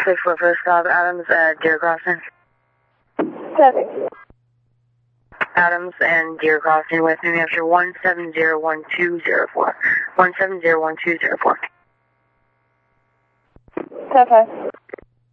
6-4 first stop, Adams at Deer Crossing. Copy. Adams and Deer Crossing, West New Hampshire, 1701204. 1701204. Copy.